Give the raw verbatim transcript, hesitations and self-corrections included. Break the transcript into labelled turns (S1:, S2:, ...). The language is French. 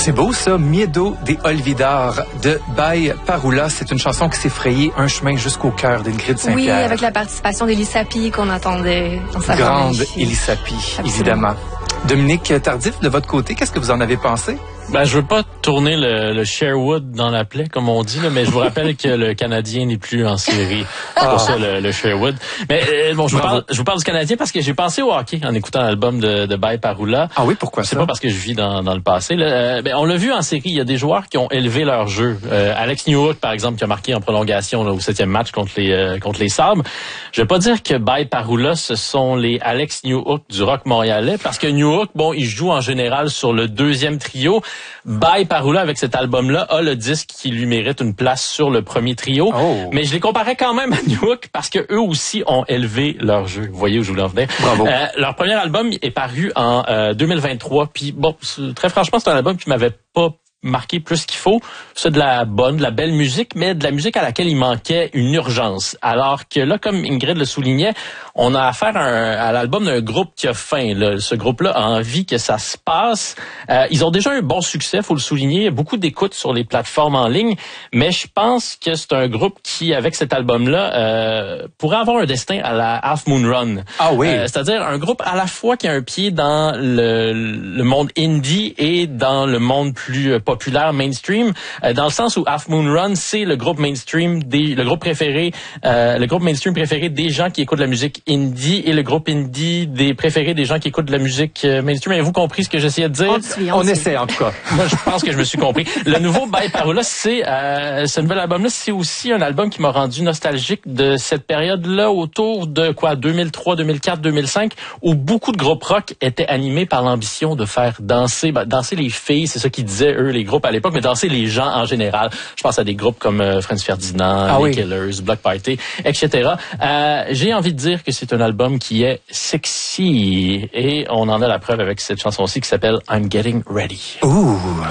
S1: C'est beau ça, Miedo de Olvidar de Baye Paroula. C'est une chanson qui s'est frayée un chemin jusqu'au cœur d'Ingrid Saint-Pierre.
S2: Oui, avec la participation d'Elisapie qu'on attendait dans sa
S1: Grande Elisapie, évidemment. Dominique Tardif, de votre côté, qu'est-ce que vous en avez pensé?
S3: Ben, je veux pas tourner le, le Sherwood dans la plaie, comme on dit, là, mais je vous rappelle que le Canadien n'est plus en série. C'est pour ça, le, le Sherwood. Mais euh, bon, je vous, parle, je vous parle du Canadien parce que j'ai pensé au hockey en écoutant l'album de, de Baye Paroula.
S1: Ah oui, pourquoi ça?
S3: C'est pas parce que je vis dans, dans le passé. Là. Euh, ben, on l'a vu en série, il y a des joueurs qui ont élevé leur jeu. Euh, Alex Newhook, par exemple, qui a marqué en prolongation là, au septième match contre les euh, contre les Sabres. Je vais pas dire que Baye Paroula, ce sont les Alex Newhook du rock montréalais, parce que Newhook, bon, il joue en général sur le deuxième trio. Baye Paroula, avec cet album-là, a le disque qui lui mérite une place sur le premier trio. Oh. Mais je les comparais quand même à Newhook parce que eux aussi ont élevé leur jeu. Vous voyez où je voulais en venir?
S1: Bravo.
S3: Euh, leur premier album est paru en euh, deux mille vingt-trois. Puis bon, très franchement, c'est un album qui m'avait pas marqué plus qu'il faut. C'est de la bonne, de la belle musique, mais de la musique à laquelle il manquait une urgence. Alors que là, comme Ingrid le soulignait, on a affaire à, un, à l'album d'un groupe qui a faim. Là. Ce groupe-là a envie que ça se passe. Euh, ils ont déjà un bon succès, faut le souligner. Beaucoup d'écoutes sur les plateformes en ligne, mais je pense que c'est un groupe qui, avec cet album-là, euh, pourrait avoir un destin à la Half Moon Run.
S1: Ah oui.
S3: Euh, c'est-à-dire un groupe à la fois qui a un pied dans le, le monde indie et dans le monde plus euh, populaire, mainstream, euh, dans le sens où Half Moon Run, c'est le groupe mainstream, des, le groupe préféré, euh, le groupe mainstream préféré des gens qui écoutent la musique indie et le groupe indie des préférés des gens qui écoutent de la musique euh, mainstream. Avez-vous compris ce que j'essayais de dire?
S2: On, suit,
S1: on,
S2: on
S1: essaie en tout cas.
S3: Moi, je pense que je me suis compris. Le nouveau Baye Paroula, c'est euh, ce nouvel album-là, c'est aussi un album qui m'a rendu nostalgique de cette période-là autour de quoi, deux mille trois, deux mille quatre, deux mille cinq, où beaucoup de groupes rock étaient animés par l'ambition de faire danser, ben, danser les filles, c'est ça qu'ils disaient eux les groupes à l'époque, mais danser les gens en général. Je pense à des groupes comme euh, Franz Ferdinand, ah, les oui. Killers, Bloc Party, et cetera. Euh, j'ai envie de dire que c'est un album qui est sexy et on en a la preuve avec cette chanson-ci qui s'appelle I'm Getting Ready.
S1: Ouh.